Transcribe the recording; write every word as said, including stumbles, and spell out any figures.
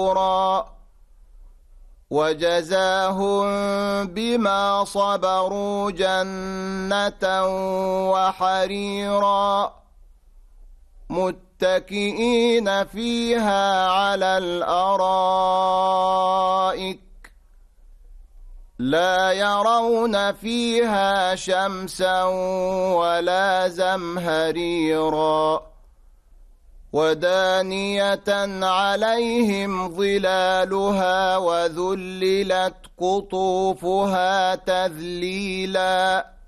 وجزاهم بما صبروا جنة وحريرا متكئين فيها على الأرائك لا يرون فيها شمسا ولا زمهريرا ودانية عليهم ظلالها وذللت قطوفها تذليلا